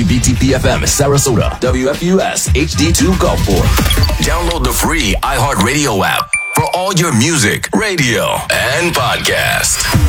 WBTP-FM Sarasota, WFUS HD2 Gulfport. Download the free iHeartRadio app for all your music, radio, and podcast.